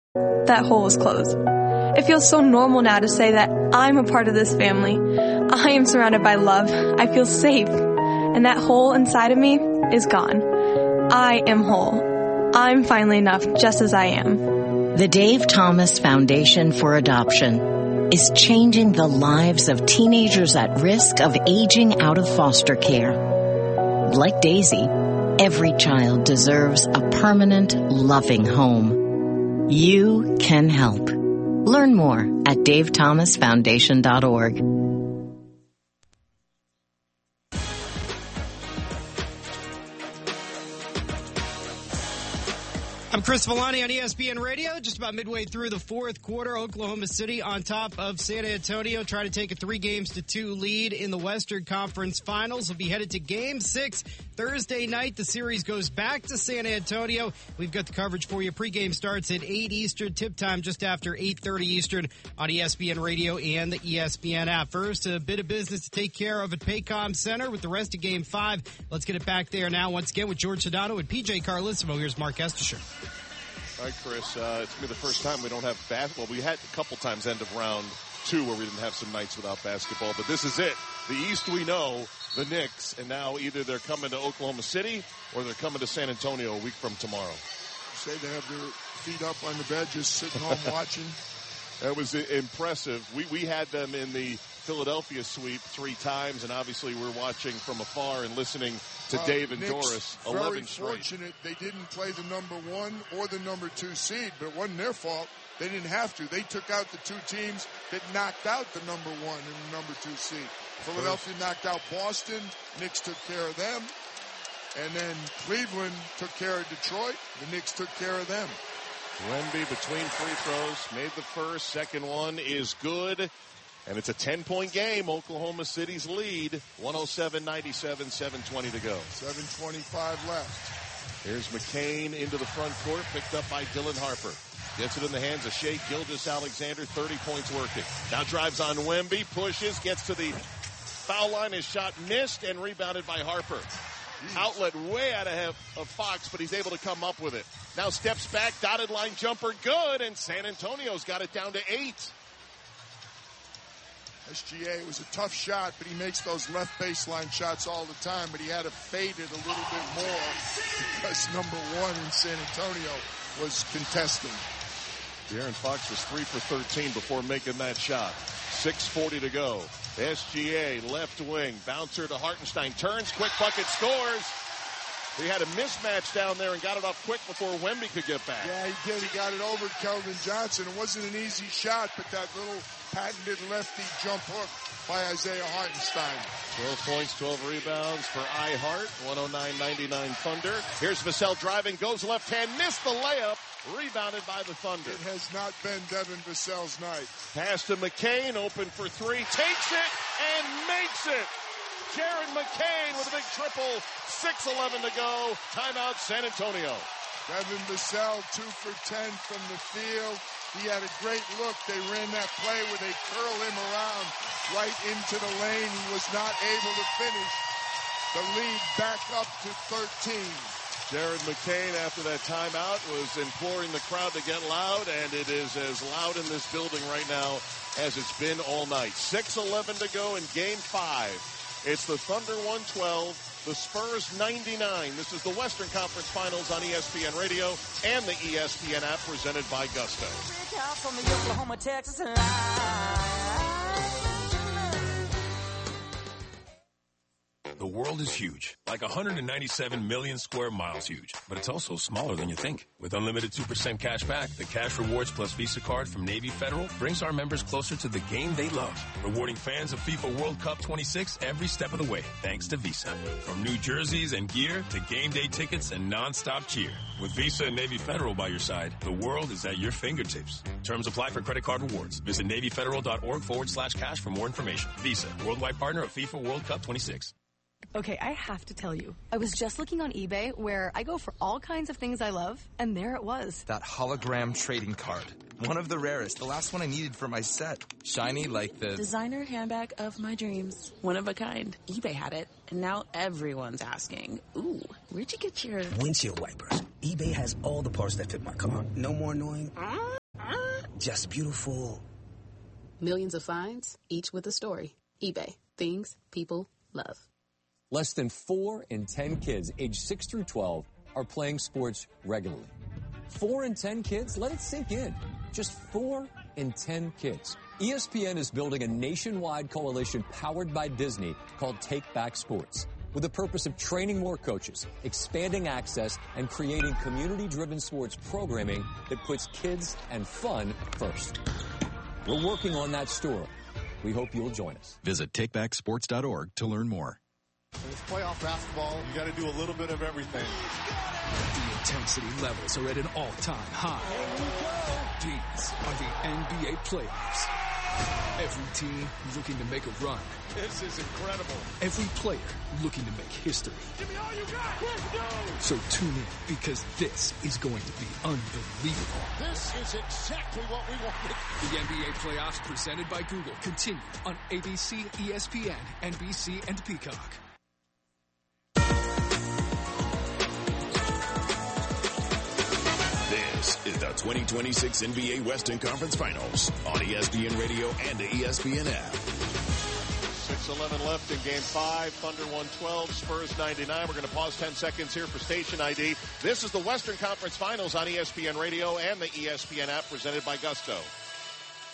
That hole is closed. It feels so normal now to say that I'm a part of this family. I am surrounded by love. I feel safe. And that hole inside of me is gone. I am whole. I'm finally enough just as I am. The Dave Thomas Foundation for Adoption is changing the lives of teenagers at risk of aging out of foster care. Like Daisy, every child deserves a permanent, loving home. You can help. Learn more at davethomasfoundation.org. I'm Chris Villani on ESPN Radio. Just about midway through the fourth quarter, Oklahoma City on top of San Antonio, trying to take a 3-2 lead in the Western Conference Finals. We'll be headed to Game 6 Thursday night. The series goes back to San Antonio. We've got the coverage for you. Pregame starts at 8 Eastern. Tip time just after 8:30 Eastern on ESPN Radio and the ESPN app. First, a bit of business to take care of at Paycom Center with the rest of Game 5. Let's get it back there now once again with George Sedano and PJ Carlissimo. Here's Mark Estisher. All right, Chris, it's going to be the first time we don't have basketball. We had a couple times end of round 2 where we didn't have some nights without basketball, but this is it. The East we know, the Knicks, and now either they're coming to Oklahoma City or they're coming to San Antonio a week from tomorrow. Say they have their feet up on the bed just sitting home watching. That was impressive. We had them in the Philadelphia sweep 3 times, and obviously we're watching from afar and listening to Dave and Knicks, Doris. 11 straight. Very fortunate they didn't play the number 1 or the number 2 seed, but it wasn't their fault. They didn't have to. They took out the 2 teams that knocked out the number 1 and the number 2 seed. Philadelphia knocked out Boston. Knicks took care of them. And then Cleveland took care of Detroit. The Knicks took care of them. Wemby between free throws, made the first. Second one is good. And it's a 10-point game. Oklahoma City's lead, 107-97, 7:20 to go. 7:25 left. Here's McCain into the front court, picked up by Dylan Harper. Gets it in the hands of Shai Gilgeous-Alexander, 30 points working. Now drives on Wemby, pushes, gets to the foul line. His shot missed and rebounded by Harper. Outlet way out of Fox, but he's able to come up with it. Now steps back, dotted line jumper, good, and San Antonio's got it down to 8. SGA was a tough shot, but he makes those left baseline shots all the time, but he had to fade it a little bit more because number 1 in San Antonio was contesting. De'Aaron Fox was 3 for 13 before making that shot. 6:40 to go. SGA, left wing, bouncer to Hartenstein, turns, quick bucket, scores. He had a mismatch down there and got it off quick before Wemby could get back. Yeah, he did. He got it over Kelvin Johnson. It wasn't an easy shot, but that little patented lefty jump hook by Isaiah Hartenstein. 12 points, 12 rebounds for Hart. 109-99 Thunder. Here's Vassell driving, goes left hand, missed the layup. Rebounded by the Thunder. It has not been Devin Vassell's night. Pass to McCain, open for 3, takes it and makes it. Jared McCain with a big triple. 6:11 to go. Timeout, San Antonio. Devin Vassell, 2 for 10 from the field. He had a great look. They ran that play where they curl him around right into the lane. He was not able to finish. The lead back up to 13. Jared McCain, after that timeout, was imploring the crowd to get loud, and it is as loud in this building right now as it's been all night. 6:11 to go in Game 5. It's the Thunder 112, the Spurs 99. This is the Western Conference Finals on ESPN Radio and the ESPN app, presented by Gusto. The world is huge, like 197 million square miles huge, but it's also smaller than you think. With unlimited 2% cash back, the Cash Rewards Plus Visa card from Navy Federal brings our members closer to the game they love, rewarding fans of FIFA World Cup 26 every step of the way, thanks to Visa. From new jerseys and gear to game day tickets and nonstop cheer. With Visa and Navy Federal by your side, the world is at your fingertips. Terms apply for credit card rewards. Visit NavyFederal.org/cash for more information. Visa, worldwide partner of FIFA World Cup 26. Okay, I have to tell you, I was just looking on eBay where I go for all kinds of things I love, and there it was. That hologram trading card. One of the rarest, the last one I needed for my set. Shiny like the... designer handbag of my dreams. One of a kind. eBay had it, and now everyone's asking, ooh, where'd you get your... windshield wipers. eBay has all the parts that fit my car. No more annoying... just beautiful. Millions of finds, each with a story. eBay. Things people love. Less than 4 in 10 kids aged 6 through 12 are playing sports regularly. 4 in 10 kids? Let it sink in. Just 4 in 10 kids. ESPN is building a nationwide coalition powered by Disney called Take Back Sports, with the purpose of training more coaches, expanding access, and creating community-driven sports programming that puts kids and fun first. We're working on that story. We hope you'll join us. Visit takebacksports.org to learn more. In this playoff basketball, you got to do a little bit of everything. The intensity levels are at an all-time high. These are the NBA playoffs. Every team looking to make a run. This is incredible. Every player looking to make history. Give me all you got. Let's go. So tune in, because this is going to be unbelievable. This is exactly what we wanted. The NBA playoffs presented by Google continue on ABC, ESPN, NBC, and Peacock. This is the 2026 NBA Western Conference Finals on ESPN Radio and the ESPN app. 6:11 left in Game 5. Thunder 112, Spurs 99. We're going to pause 10 seconds here for station ID. This is the Western Conference Finals on ESPN Radio and the ESPN app presented by Gusto.